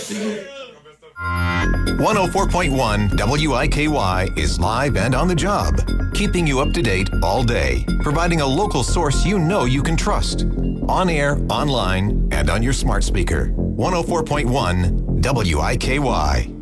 104.1 WIKY is live and on the job, keeping you up to date all day, providing a local source you know you can trust. On air, online, and on your smart speaker. 104.1 WIKY.